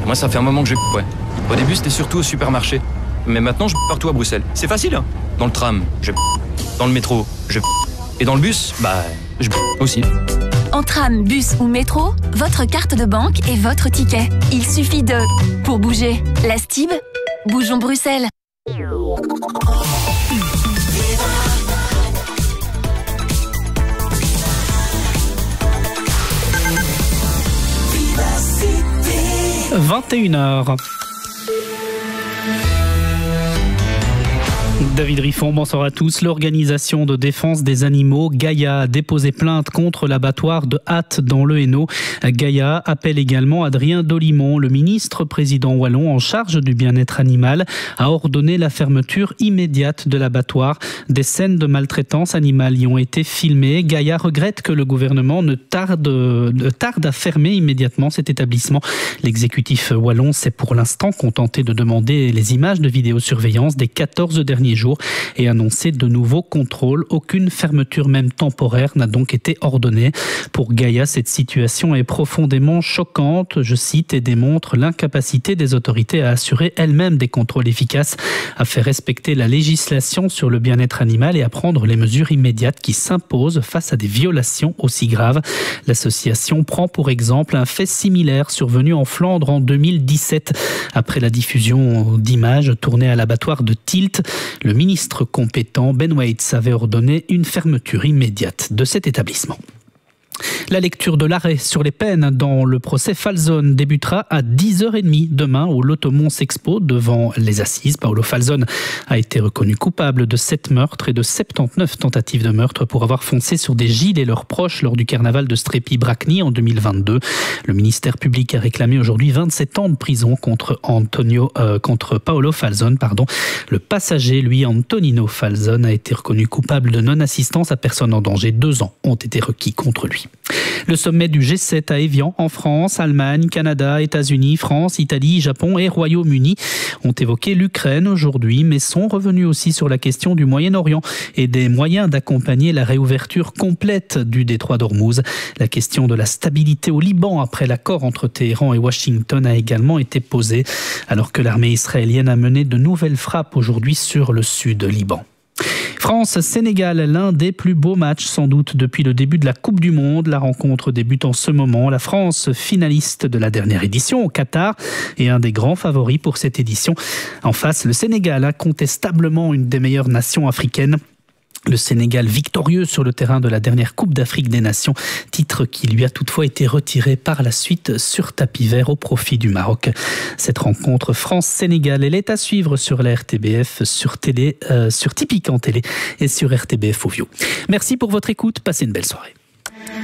Moi, ça fait un moment que ouais. Au début, c'était surtout au supermarché. Mais maintenant, je partout à Bruxelles. C'est facile, hein. Dans le tram, je dans le métro, je et dans le bus, je aussi. En tram, bus ou métro, votre carte de banque est votre ticket. Il suffit de... Pour bouger, la Stib, bougeons Bruxelles. – 21h. David Riffon, bonsoir à tous. L'organisation de défense des animaux Gaïa a déposé plainte contre l'abattoir de Hatt dans le Hainaut. Gaïa appelle également Adrien Dolimon, le ministre-président wallon en charge du bien-être animal, à ordonner la fermeture immédiate de l'abattoir. Des scènes de maltraitance animale y ont été filmées. Gaïa regrette que le gouvernement tarde à fermer immédiatement cet établissement. L'exécutif wallon s'est pour l'instant contenté de demander les images de vidéosurveillance des 14 derniers jours et annoncer de nouveaux contrôles. Aucune fermeture, même temporaire, n'a donc été ordonnée. Pour Gaïa, cette situation est profondément choquante, je cite, et démontre l'incapacité des autorités à assurer elles-mêmes des contrôles efficaces, à faire respecter la législation sur le bien-être animal et à prendre les mesures immédiates qui s'imposent face à des violations aussi graves. L'association prend pour exemple un fait similaire survenu en Flandre en 2017. Après la diffusion d'images tournées à l'abattoir de Tielt, le ministre compétent, Ben Waits, avait ordonné une fermeture immédiate de cet établissement. La lecture de l'arrêt sur les peines dans le procès Falzone débutera à 10h30 demain au Lotomont Expo devant les assises. Paolo Falzone a été reconnu coupable de 7 meurtres et de 79 tentatives de meurtre pour avoir foncé sur des gilets et leurs proches lors du carnaval de Strepi-Bracni en 2022. Le ministère public a réclamé aujourd'hui 27 ans de prison contre Paolo Falzone. Le passager, lui, Antonino Falzone, a été reconnu coupable de non-assistance à personne en danger. 2 ans ont été requis contre lui. Le sommet du G7 à Évian, en France, Allemagne, Canada, États-Unis, France, Italie, Japon et Royaume-Uni ont évoqué l'Ukraine aujourd'hui, mais sont revenus aussi sur la question du Moyen-Orient et des moyens d'accompagner la réouverture complète du détroit d'Ormuz. La question de la stabilité au Liban après l'accord entre Téhéran et Washington a également été posée, alors que l'armée israélienne a mené de nouvelles frappes aujourd'hui sur le sud Liban. France-Sénégal, l'un des plus beaux matchs sans doute depuis le début de la Coupe du Monde. La rencontre débute en ce moment. La France, finaliste de la dernière édition au Qatar, est un des grands favoris pour cette édition. En face, le Sénégal, incontestablement une des meilleures nations africaines. Le Sénégal victorieux sur le terrain de la dernière Coupe d'Afrique des Nations, titre qui lui a toutefois été retiré par la suite sur tapis vert au profit du Maroc. Cette rencontre France-Sénégal, elle est à suivre sur la RTBF, sur Tipeee en télé et sur RTBF Ovio. Merci pour votre écoute, passez une belle soirée.